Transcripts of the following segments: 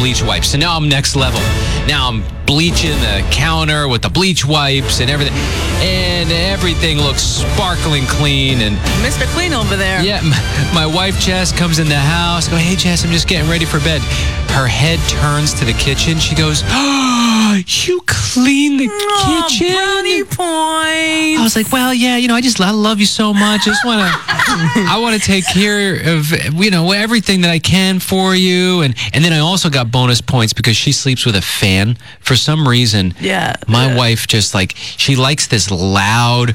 bleach wipes. So now I'm next level. Now I'm bleaching the counter with the bleach wipes and everything. And everything looks sparkling clean. And Mr. Clean over there. yeah, my wife, Jess, comes in the house. I go, hey, Jess, I'm just getting ready for bed. Her head turns to the kitchen. She goes, oh, you clean the kitchen? Brownie points. I was like, well, yeah, I love you so much. I want to take care of, everything that I can for you. And then I also got bonus points because she sleeps with a fan. For some reason, my wife just she likes this loud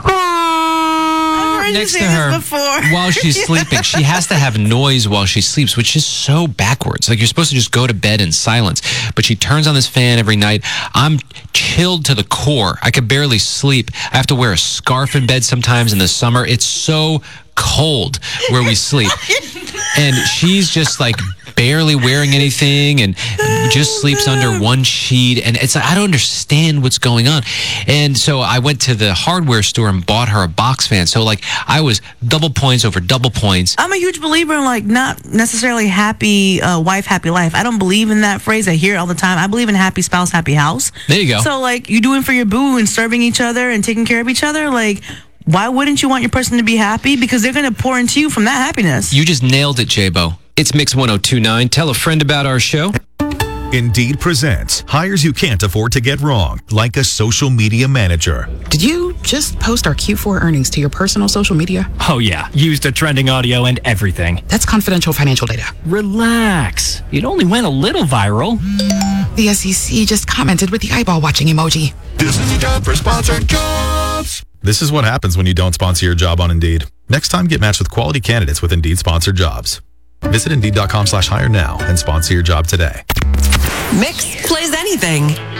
next to her while she's sleeping. She has to have noise while she sleeps, which is so backwards. You're supposed to just go to bed in silence, but she turns on this fan every night. I'm chilled to the core. I could barely sleep. I have to wear a scarf in bed sometimes in the summer. It's so cold where we sleep. And she's just barely wearing anything and just sleeps under one sheet. And it's I don't understand what's going on. And so I went to the hardware store and bought her a box fan. So I was double points over double points. I'm a huge believer in not necessarily happy wife, happy life. I don't believe in that phrase. I hear it all the time. I believe in happy spouse, happy house. There you go. So you doing for your boo and serving each other and taking care of each other, why wouldn't you want your person to be happy? Because they're going to pour into you from that happiness. You just nailed it, J-Bo. It's Mix 1029. Tell a friend about our show. Indeed presents hires you can't afford to get wrong, like a social media manager. Did you just post our Q4 earnings to your personal social media? Oh, yeah. Used the trending audio and everything. That's confidential financial data. Relax. It only went a little viral. The SEC just commented with the eyeball watching emoji. This is a job for sponsored jobs. This is what happens when you don't sponsor your job on Indeed. Next time, get matched with quality candidates with Indeed sponsored jobs. Visit Indeed.com/hire now and sponsor your job today. Mix plays anything.